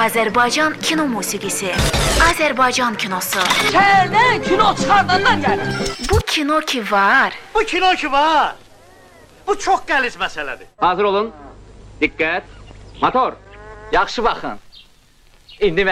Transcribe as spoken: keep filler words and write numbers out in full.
Azərbaycan kino musiqisi, Azərbaycan kinosu. Şəhərdən kino çıxardanlar gəlir. Bu kino ki var. Bu kino ki var. Bu çox qəliz məsələdir. Hazır olun. Diqqət. Motor. Yaxşı baxın. İndi